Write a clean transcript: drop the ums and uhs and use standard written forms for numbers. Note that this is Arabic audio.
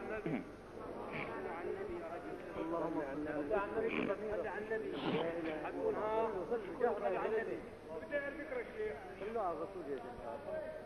اللهم صل على النبي. صل على النبي. حتقول ها صل على النبي. بدي الفكره الشيخ. صلوا على الرسول يا جماعه.